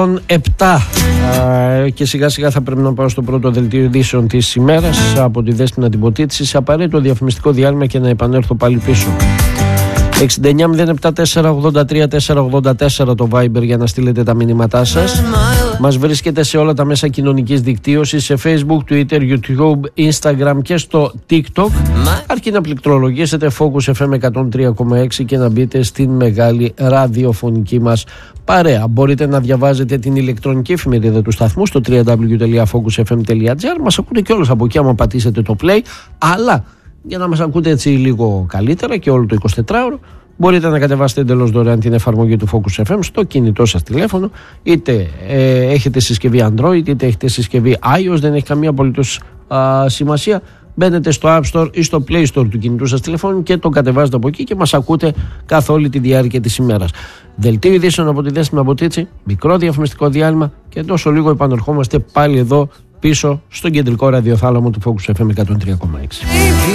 7 και σιγά σιγά θα πρέπει να πάω στο πρώτο δελτίο ειδήσεων της ημέρας από τη Δέσποινα την Ποτίτση σε απαραίτητο διαφημιστικό διάλειμμα και να επανέλθω πάλι πίσω. 69-07-483-484 το Viber για να στείλετε τα μηνύματά σας. Μας βρίσκεται σε όλα τα μέσα κοινωνικής δικτύωσης, σε Facebook, Twitter, YouTube, Instagram και στο TikTok. Αρκεί να πληκτρολογήσετε Focus FM 103,6 και να μπείτε στην μεγάλη ραδιοφωνική μας παρέα. Μπορείτε να διαβάζετε την ηλεκτρονική εφημερίδα του σταθμού στο www.focusfm.gr. Μας ακούτε και όλους από εκεί άμα πατήσετε το play, αλλά για να μας ακούτε έτσι λίγο καλύτερα και όλο το 24ωρο, μπορείτε να κατεβάσετε εντελώς δωρεάν την εφαρμογή του Focus FM στο κινητό σας τηλέφωνο, είτε έχετε συσκευή Android είτε έχετε συσκευή iOS, δεν έχει καμία απολύτως σημασία. Μπαίνετε στο App Store ή στο Play Store του κινητού σας τηλεφώνου και το κατεβάζετε από εκεί και μας ακούτε καθ' όλη τη διάρκεια της ημέρας. Δελτίο ειδήσεων από τη Δέσποινα Ποτίτση, μικρό διαφημιστικό διάλειμμα και τόσο λίγο επανερχόμαστε πάλι εδώ πίσω στον κεντρικό ραδιοθάλαμο του Focus FM 103,6.